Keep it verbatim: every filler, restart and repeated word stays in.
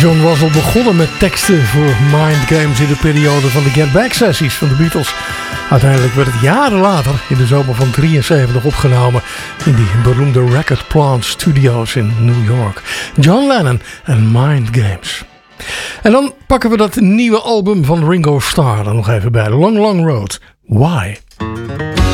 John was al begonnen met teksten voor Mind Games in de periode van de Get Back sessies van de Beatles. Uiteindelijk werd het jaren later in de zomer van drieënzeventig opgenomen in die beroemde Record Plant Studios in New York. John Lennon en Mind Games. En dan pakken we dat nieuwe album van Ringo Starr er nog even bij. Long Long Road. Why?